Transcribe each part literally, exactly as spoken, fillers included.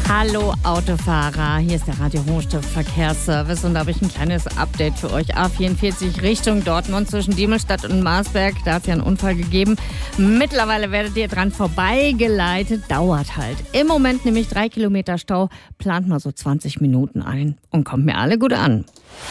Hallo Autofahrer, hier ist der Radio Hochstift Verkehrsservice und da habe ich ein kleines Update für euch. A vierundvierzig Richtung Dortmund zwischen Diemelstadt und Marsberg, da hat es ja einen Unfall gegeben. Mittlerweile werdet ihr dran vorbeigeleitet, dauert halt. Im Moment nämlich drei Kilometer Stau, plant mal so zwanzig Minuten ein und kommt mir alle gut an.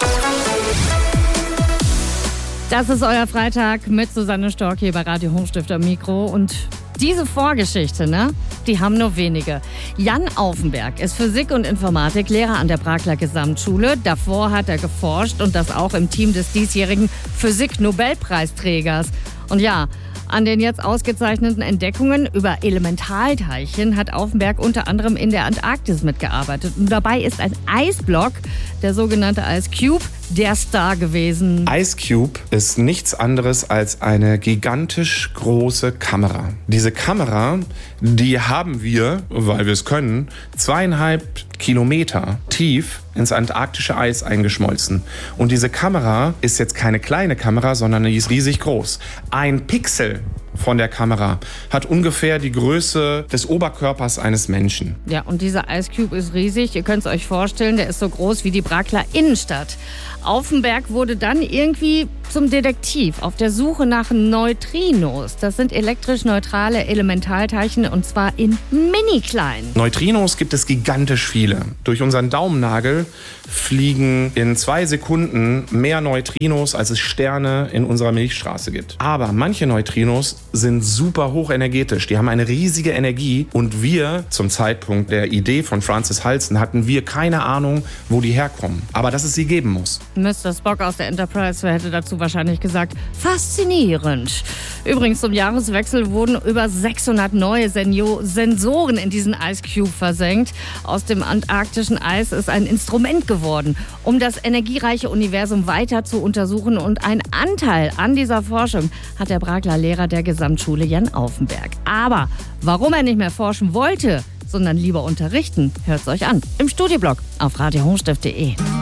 Das ist euer Freitag mit Susanne Stork hier bei Radio Hochstift am Mikro und diese Vorgeschichte, ne, die haben nur wenige. Jan Aufenberg ist Physik- und Informatiklehrer an der Bragler Gesamtschule. Davor hat er geforscht und das auch im Team des diesjährigen Physik-Nobelpreisträgers. Und ja, an den jetzt ausgezeichneten Entdeckungen über Elementarteilchen hat Aufenberg unter anderem in der Antarktis mitgearbeitet. Und dabei ist ein Eisblock, der sogenannte Ice Cube, der Star gewesen. Ice Cube ist nichts anderes als eine gigantisch große Kamera. Diese Kamera, die haben wir, weil wir es können, zweieinhalb Kilometer tief ins antarktische Eis eingeschmolzen. Und diese Kamera ist jetzt keine kleine Kamera, sondern die ist riesig groß. Ein Pixel von der Kamera hat ungefähr die Größe des Oberkörpers eines Menschen. Ja, und dieser Ice Cube ist riesig. Ihr könnt es euch vorstellen, der ist so groß wie die Bragler Innenstadt. Aufenberg wurde dann irgendwie zum Detektiv auf der Suche nach Neutrinos. Das sind elektrisch neutrale Elementarteilchen und zwar in mini klein. Neutrinos gibt es gigantisch viele. Durch unseren Daumennagel fliegen in zwei Sekunden mehr Neutrinos, als es Sterne in unserer Milchstraße gibt. Aber manche Neutrinos sind super hochenergetisch. Die haben eine riesige Energie und wir, zum Zeitpunkt der Idee von Francis Halson, hatten wir keine Ahnung, wo die herkommen. Aber dass es sie geben muss. Mister Spock aus der Enterprise hätte dazu wahrscheinlich gesagt, faszinierend. Übrigens, zum Jahreswechsel wurden über sechshundert neue Senio- Sensoren in diesen Ice Cube versenkt. Aus dem antarktischen Eis ist ein Instrument geworden, um das energiereiche Universum weiter zu untersuchen. Und einen Anteil an dieser Forschung hat der Bragler Lehrer der Gesamtschule Jan Aufenberg. Aber warum er nicht mehr forschen wollte, sondern lieber unterrichten, hört's euch an. Im Studioblog auf radio hochstift punkt de.